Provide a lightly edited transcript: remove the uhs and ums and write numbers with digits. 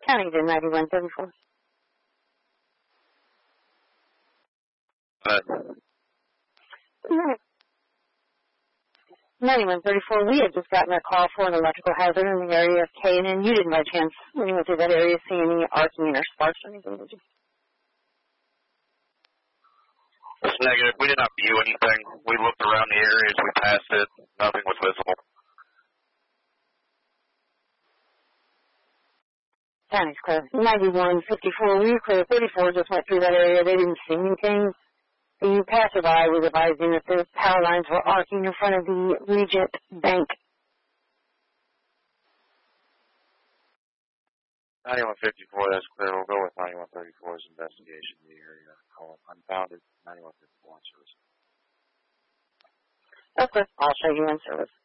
County to 9134. 9134, we had just gotten a call for an electrical hazard in the area of K&N. You didn't by chance, when you went through that area, see any arcing or sparks or anything, did you? It's negative. We did not view anything. We looked around the areas. We passed it. Nothing was visible. County's clear. 9154, we were clear. 34 just went through that area. They didn't see anything. The passerby was advising that the power lines were arcing in front of the Regent Bank. 9154, that's clear. We'll go with 9134's investigation of the area. Call unfounded 9154 on service. Okay, I'll show you in service.